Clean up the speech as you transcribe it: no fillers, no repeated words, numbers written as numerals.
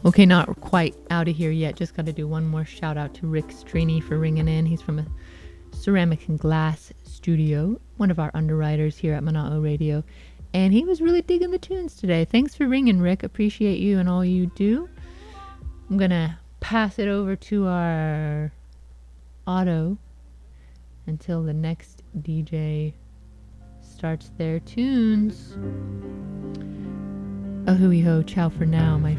Okay, not quite out of here yet. Just got to do one more shout out to Rick Strini for ringing in. He's from a ceramic and glass studio, one of our underwriters here at Mana'o Radio. And he was really digging the tunes today. Thanks for ringing, Rick. Appreciate you and all you do. I'm going to pass it over to our Otto until the next DJ starts their tunes. A hooey ho, ciao for now, my